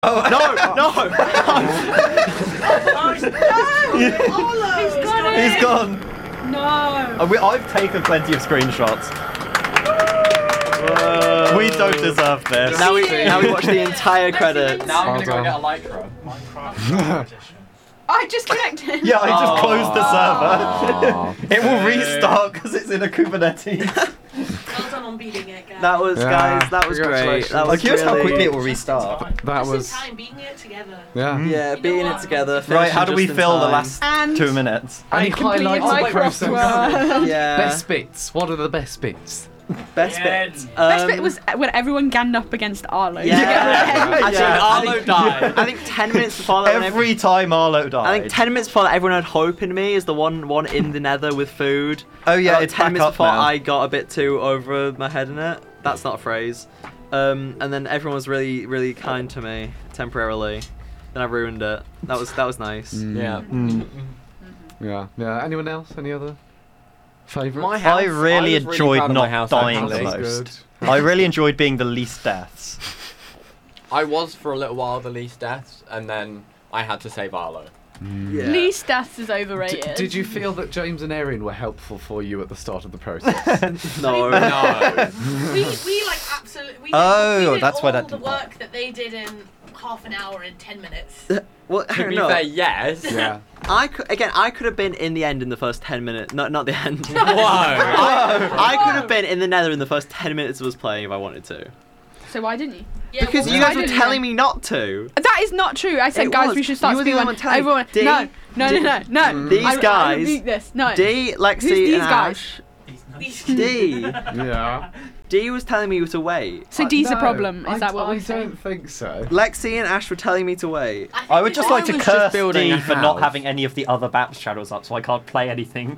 Oh no! He's gone. No. I've taken plenty of screenshots. We don't deserve this. Now we watch the entire credits. Now I'm gonna go get a Lycra. Minecraft edition. I just connected. Yeah, I just closed the server. It will restart because it's in a Kubernetes. Well done on beating it, guys. That was great. That was curious how really- quickly it will restart. That was. Time beating it together. Yeah. Yeah, beating it together. Right, how do we finishing fill the just in last And 2 minutes? Any completed highlights my of the process? crossword. Yeah. Best bits. What are the best bits? Best Yeah. bit. Best bit was when everyone ganged up against Arlo. Yeah. To get Arlo died. I think 10 minutes before that. Every time Arlo died. I think 10 minutes before that, everyone had hope in me as the one in the nether with food. Oh yeah, About it's 10 back minutes up before now. I got a bit too over my head in it. That's not a phrase. And then everyone was really, really kind to me temporarily. Then I ruined it. That was nice. Yeah. Yeah. Anyone else? Any other favourites? My house. I really was enjoyed proud of not my house, dying actually. the That's most. good. I really enjoyed being the least deaths. I was for a little while the least deaths, and then I had to save Arlo. Yeah. Least deaths is overrated. Did you feel that James and Erin were helpful for you at the start of the process? No. No. We like absolutely. Oh, we did that's all why that the didn't work that they did in half an hour in 10 minutes. Well, To be no. fair, yes. Yeah. I could have been in the end in the first 10 minutes. Not the end. Whoa. I could have been in the nether in the first 10 minutes of us playing if I wanted to. So why didn't you? Yeah, Because well, you guys were didn't telling you? me not to. That is not true. I said, It guys, was. we should start You were the speed one telling me. Everyone, D- no. These I guys- rebuke this. No. D, Lexi, Who's these and guys? Ash. these- D. Yeah. D was telling me to wait. So D's the No, problem. Is that what I we're saying? don't think so. Lexi and Ash were telling me to wait. think I would just we- like to was curse just building D a for not house. having any of the other BAPS channels up, so I can't play anything.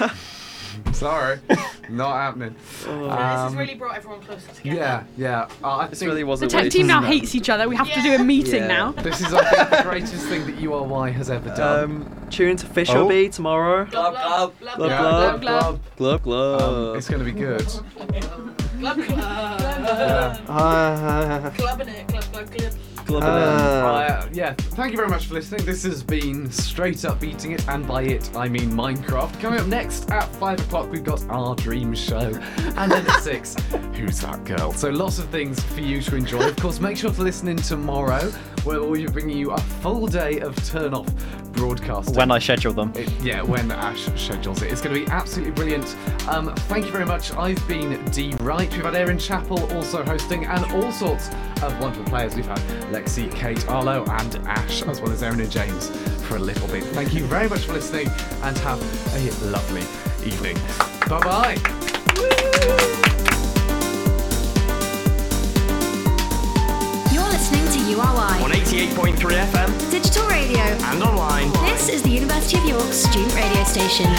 Sorry. Not happening. This has really brought everyone closer together. Yeah. I This think really The wasn't tech really team now no. hates each other. We have to do a meeting Yeah. now. this is, I think, the greatest thing that URY has ever done. Tune into Fish OB tomorrow. Glub, glub, glub, Glub, glub, glub. glub. Glub, glub. It's going to be good. glub, glub, clubbing it, glub, glub, glub. Yeah, thank you very much for listening. This has been Straight Up Beating It, and by it I mean Minecraft. Coming up next at 5 o'clock, we've got Our Dream Show, and then at 6, Who's That Girl? So lots of things for you to enjoy. Of course, make sure to listen in tomorrow, where we'll be bringing you a full day of turn-off broadcasting. When I schedule them. When Ash schedules it. It's going to be absolutely brilliant. Thank you very much. I've been D. Wright. We've had Erin Chappell also hosting, and all sorts of wonderful players. We've had Lexi, Kate, Arlo, and Ash, as well as Erin and James for a little bit. Thank you very much for listening, and have a lovely evening. Bye-bye. You're listening to URY On 88.3 FM Digital Radio. and online. This is the University of York student radio station.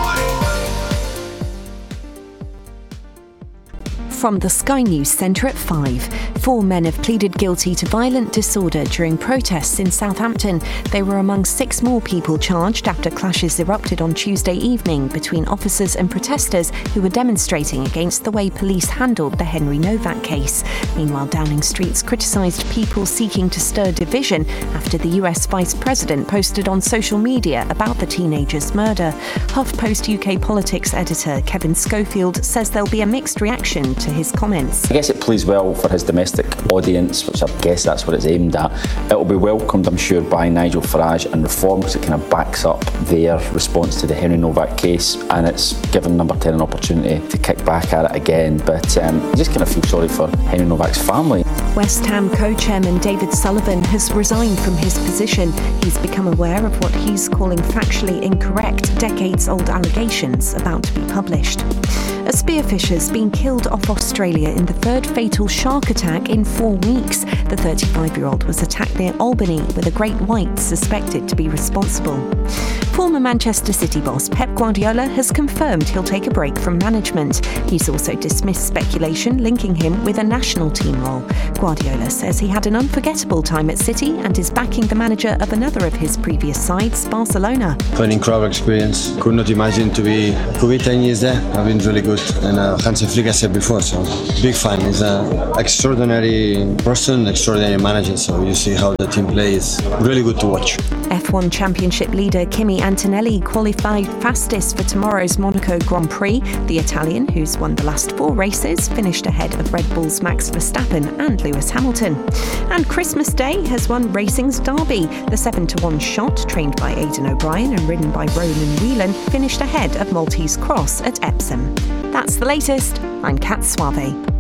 From the Sky News Centre at 5. 4 men have pleaded guilty to violent disorder during protests in Southampton. They were among 6 more people charged after clashes erupted on Tuesday evening between officers and protesters who were demonstrating against the way police handled the Henry Novak case. Meanwhile, Downing Street's criticised people seeking to stir division after the US Vice President posted on social media about the teenager's murder. HuffPost UK politics editor Kevin Schofield says there'll be a mixed reaction to his comments. I guess it plays well for his domestic audience, which I guess that's what it's aimed at. It will be welcomed, I'm sure, by Nigel Farage and Reform, because it kind of backs up their response to the Henry Novak case, and it's given Number 10 an opportunity to kick back at it again. But I just kind of feel sorry for Henry Novak's family. West Ham co-chairman David Sullivan has resigned from his position. He's become aware of what he's calling factually incorrect, decades-old allegations about to be published. A spearfisher's been killed off Australia in the 3rd fatal shark attack in 4 weeks. The 35-year-old was attacked near Albany with a great white suspected to be responsible. Former Manchester City boss Pep Guardiola has confirmed he'll take a break from management. He's also dismissed speculation linking him with a national team role. Guardiola says he had an unforgettable time at City and is backing the manager of another of his previous sides, Barcelona. An incredible experience. Could not imagine to be 10 years there. I've been really good. And Hansi Flick, I said before, so big fan. He's an extraordinary person, extraordinary manager. So you see how the team plays. Really good to watch. F1 Championship leader Kimi Antonelli qualified fastest for tomorrow's Monaco Grand Prix. The Italian, who's won the last 4 races, finished ahead of Red Bull's Max Verstappen and Lewis Hamilton. And Christmas Day has won Racing's Derby. The 7-1 Shot, trained by Aidan O'Brien and ridden by Ronan Whelan, finished ahead of Maltese Cross at Epsom. That's the latest. I'm Kat Suave.